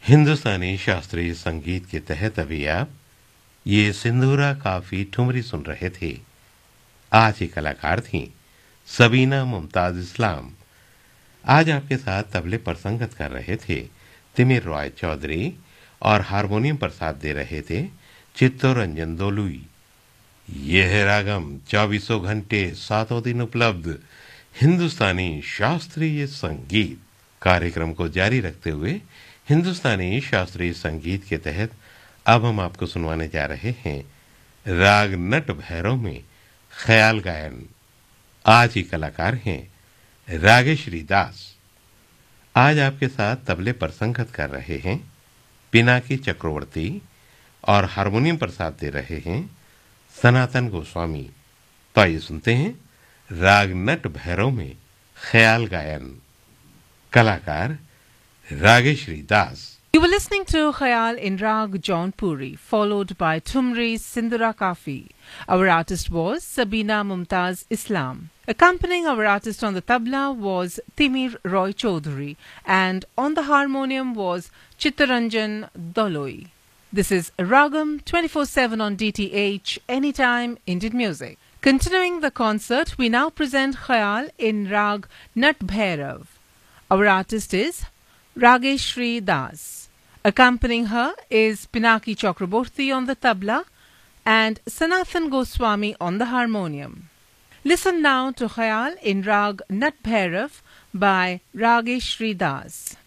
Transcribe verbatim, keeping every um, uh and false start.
हिंदुस्तानी शास्त्रीय संगीत के तहत अभी आप ये सिंदूरा काफी ठुमरी सुन रहे थे। आज की कलाकार थीं सबीना मुमताज इस्लाम। आज आपके साथ तबले पर संगत कर रहे थे तिमिर रॉय चौधरी और हारमोनियम पर साथ दे रहे थे चित्तरंजन दोलुई। यह है रागम चौबीसों घंटे सातों दिन उपलब्ध हिंदुस्तानी शास्त्रीय संगीत। कार्यक्रम को जारी रखते हुए हिंदुस्तानी शास्त्रीय संगीत के तहत अब हम आपको सुनवाने जा रहे हैं राग नट भैरव में ख्याल गायन। आज ही कलाकार हैं रागेश्वरी दास। आज आपके साथ तबले पर संगत कर रहे हैं पिनाकी चक्रवर्ती और हारमोनियम पर साथ दे रहे हैं सनातन गोस्वामी। तो आइए सुनते हैं राग नट भैरव में ख्याल गायन। कलाकार रागेश्वरी दास। You were listening to Khayal in Rag Jaunpuri, followed by Tumri Sindura Kafi. Our artist was Sabina Mumtaz Islam. Accompanying our artist on the tabla was Timir Roy Chaudhary, and on the harmonium was Chittaranjan Doloi. This is Ragam twenty-four seven on D T H, anytime Indian music. Continuing the concert, we now present Khayal in Rag Nat Bhairav. Our artist is Rageshri Das. Accompanying her is Pinaki Chakraborty on the tabla and Sanathan Goswami on the harmonium. Listen now to Khayal in Rag Nat Bhairav by Rageshri Das.